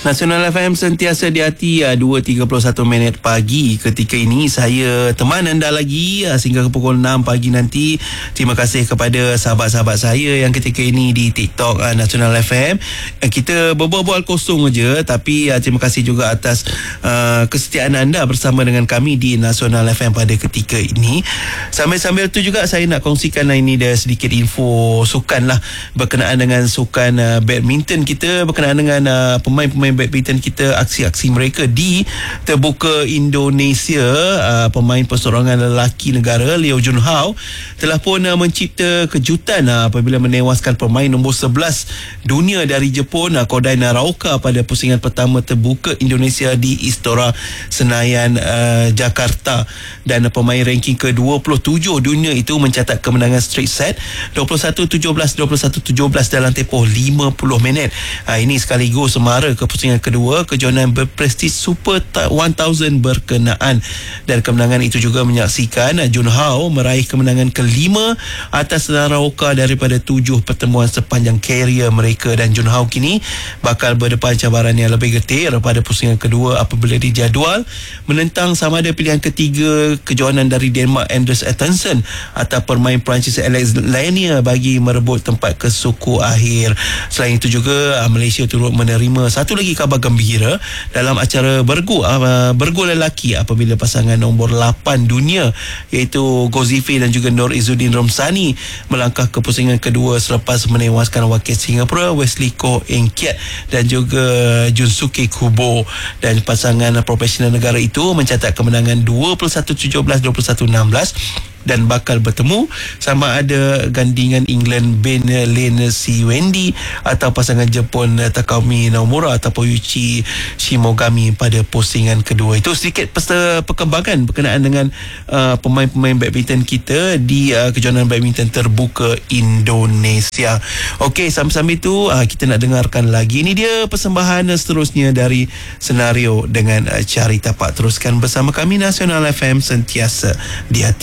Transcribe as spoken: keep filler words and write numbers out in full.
Nasional F M sentiasa di hati, dua tiga puluh satu minit pagi ketika ini. Saya teman anda lagi sehingga ke pukul enam pagi nanti. Terima kasih kepada sahabat-sahabat saya yang ketika ini di TikTok Nasional F M. Kita berbual-bual kosong aja, tapi terima kasih juga atas uh, kesetiaan anda bersama dengan kami di Nasional F M pada ketika ini. Sambil-sambil tu juga saya nak kongsikan ini dia sedikit info sukan lah, berkenaan dengan sukan uh, badminton kita, berkenaan dengan uh, pemain-pemain badminton kita, aksi-aksi mereka di Terbuka Indonesia. Uh, pemain perseorangan lelaki negara Leo Jun Hao telah pun uh, mencipta kejutan uh, apabila menewaskan pemain nombor sebelas dunia dari Jepun, uh, Kodai Naraoka, pada pusingan pertama Terbuka Indonesia di Istora Senayan, uh, Jakarta. Dan uh, pemain ranking ke dua puluh tujuh dunia itu mencatat kemenangan straight set dua puluh satu tujuh belas, dua puluh satu tujuh belas dalam tempoh lima puluh minit. Uh, ini sekaligus semara ke pusingan kedua kejohanan berprestij Super seribu berkenaan. Dan kemenangan itu juga menyaksikan Jun Hao meraih kemenangan kelima atas Naraoka daripada tujuh pertemuan sepanjang karier mereka. Dan Jun Hao kini bakal berdepan cabaran yang lebih getir pada pusingan kedua apabila dijadual menentang sama ada pilihan ketiga kejohanan dari Denmark Andres Attenson atau pemain Perancis Alex Lanier bagi merebut tempat ke suku akhir. Selain itu juga Malaysia turut menerima satu lagi khabar gembira dalam acara bergu uh, bergu lelaki apabila pasangan nombor lapan dunia iaitu Gozifi dan juga Nur Izzuddin Romsani melangkah ke pusingan kedua selepas menewaskan wakil Singapura Wesley Koh Eng Kiat dan juga Junsuke Kubo. Dan pasangan profesional negara itu mencatat kemenangan dua puluh satu tujuh belas, dua puluh satu enam belas dan bakal bertemu sama ada gandingan England Ben Lane Si Wendy atau pasangan Jepun Takumi Naomura ataupun Yuichi Shimogami pada pusingan kedua. Itu sedikit pesta perkembangan berkenaan dengan uh, pemain-pemain badminton kita di uh, kejohanan badminton Terbuka Indonesia. Okey, sambil-sambil itu uh, kita nak dengarkan lagi. Ini dia persembahan seterusnya dari Senario dengan uh, Cari Tapak. Teruskan bersama kami Nasional F M sentiasa di hati.